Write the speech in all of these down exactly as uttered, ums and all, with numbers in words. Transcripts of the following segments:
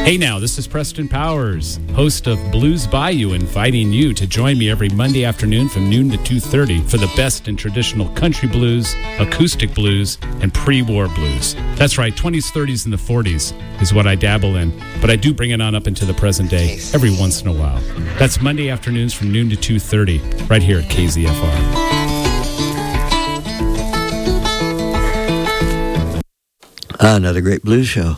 Hey now, this is Preston Powers, host of Blues Bayou, inviting you to join me every Monday afternoon from noon to two thirty for the best in traditional country blues, acoustic blues, and pre-war blues. That's right, twenties, thirties, and the forties is what I dabble in, but I do bring it on up into the present day every once in a while. That's Monday afternoons from noon to two thirty, right here at K Z F R. Another great blues show.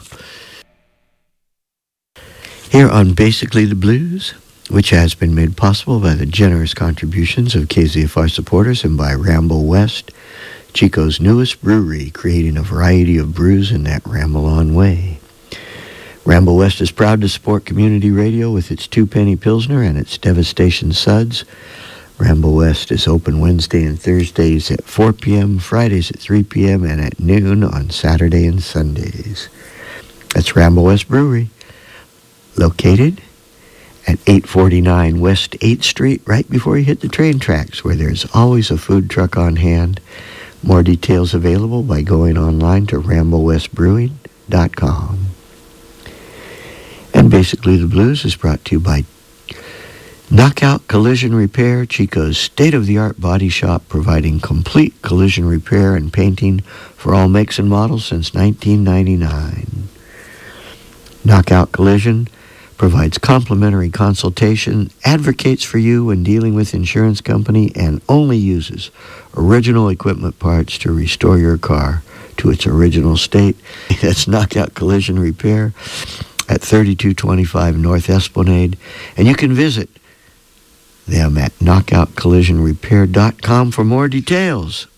Here on Basically the Blues, which has been made possible by the generous contributions of K Z F R supporters and by Ramble West, Chico's newest brewery, creating a variety of brews in that ramble-on way. Ramble West is proud to support community radio with its two-penny Pilsner and its Devastation Suds. Ramble West is open Wednesday and Thursdays at four p.m., Fridays at three p.m., and at noon on Saturday and Sundays. That's Ramble West Brewery, located at eight forty-nine West eighth Street, right before you hit the train tracks, where there's always a food truck on hand. More details available by going online to ramble west brewing dot com. And Basically the Blues is brought to you by Knockout Collision Repair, Chico's state-of-the-art body shop, providing complete collision repair and painting for all makes and models since nineteen ninety-nine. Knockout Collision provides complimentary consultation, advocates for you when dealing with insurance company, and only uses original equipment parts to restore your car to its original state. That's Knockout Collision Repair at thirty-two twenty-five North Esplanade, and you can visit them at knockout collision repair dot com for more details.